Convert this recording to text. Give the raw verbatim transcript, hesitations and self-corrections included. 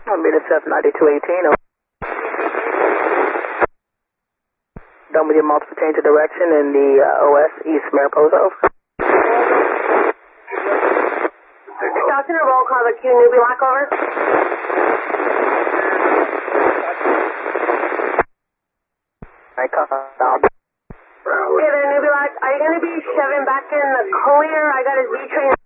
I'll be the seven ninety-two eighteen. Done with your multiple change of direction in the uh, O S East Mariposa. Stockton or roll call the Q Newbie Lock, over. I call out. Okay there, Newbie Lock. Are you going to be shoving back in the clear? I got a Z train.